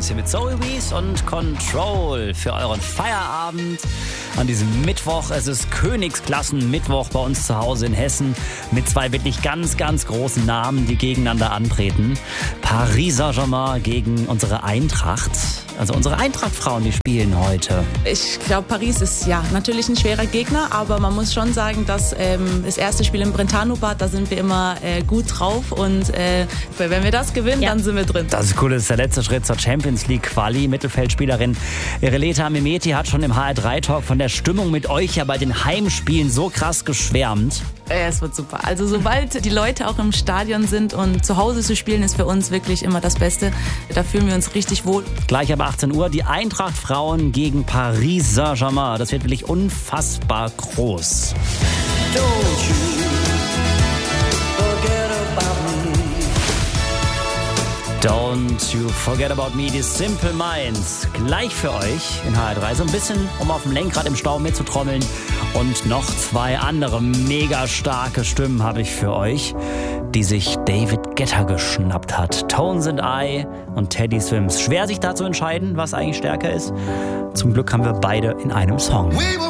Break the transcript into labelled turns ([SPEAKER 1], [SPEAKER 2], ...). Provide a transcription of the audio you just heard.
[SPEAKER 1] Boys hier mit Zoe Wees und Control für euren Feierabend an diesem Mittwoch. Es ist Königsklassen-Mittwoch bei uns zu Hause in Hessen mit zwei wirklich ganz, ganz großen Namen, die gegeneinander antreten. Paris Saint-Germain gegen unsere Eintracht. Also unsere Eintracht-Frauen, die spielen heute.
[SPEAKER 2] Ich glaube, Paris ist ja natürlich ein schwerer Gegner, aber man muss schon sagen, dass das erste Spiel im Brentano-Bad, da sind wir immer gut drauf und wenn wir das gewinnen, dann sind wir drin.
[SPEAKER 1] Das ist cool, das ist der letzte Schritt zur Champions League Quali. Mittelfeldspielerin Ireleta Mehmeti hat schon im HR3-Talk von der Stimmung mit euch ja bei den Heimspielen so krass geschwärmt.
[SPEAKER 2] Es wird super. Also sobald die Leute auch im Stadion sind und zu Hause zu spielen, ist für uns wirklich immer das Beste. Da fühlen wir uns richtig wohl.
[SPEAKER 1] Gleich ab 18 Uhr die Eintracht-Frauen gegen Paris Saint-Germain. Das wird wirklich unfassbar groß. Don't you forget about me. Don't you forget about me, die Simple Minds. Gleich für euch in HR3. So ein bisschen, um auf dem Lenkrad im Stau mitzutrommeln. Und noch zwei andere mega starke Stimmen habe ich für euch, die sich David Guetta geschnappt hat. Tones and I und Teddy Swims. Schwer sich da zu entscheiden, was eigentlich stärker ist. Zum Glück haben wir beide in einem Song.